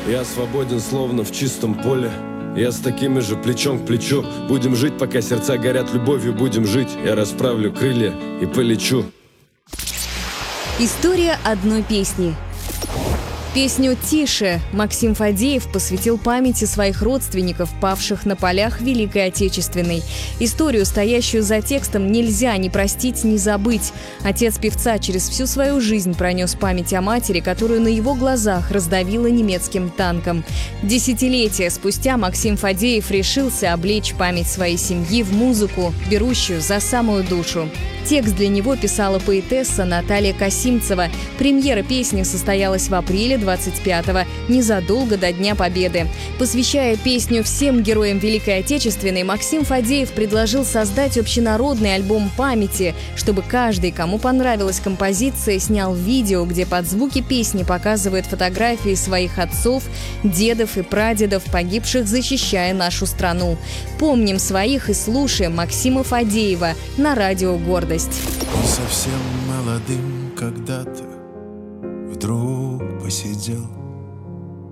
Я свободен, словно в чистом поле. Я с такими же плечом к плечу. Будем жить, пока сердца горят любовью. Будем жить, я расправлю крылья и полечу. История одной песни. Песню «Тише» Максим Фадеев посвятил памяти своих родственников, павших на полях Великой Отечественной. Историю, стоящую за текстом, нельзя ни простить, ни забыть. Отец певца через всю свою жизнь пронес память о матери, которую на его глазах раздавило немецким танком. Десятилетия спустя Максим Фадеев решился облечь память своей семьи в музыку, берущую за самую душу. Текст для него писала поэтесса Наталья Касимцева. Премьера песни состоялась в апреле 25-го, незадолго до Дня Победы. Посвящая песню всем героям Великой Отечественной, Максим Фадеев предложил создать общенародный альбом памяти, чтобы каждый, кому понравилась композиция, снял видео, где под звуки песни показывает фотографии своих отцов, дедов и прадедов, погибших, защищая нашу страну. Помним своих и слушаем Максима Фадеева на радио «Гордость». Он совсем молодым когда-то вдруг посидел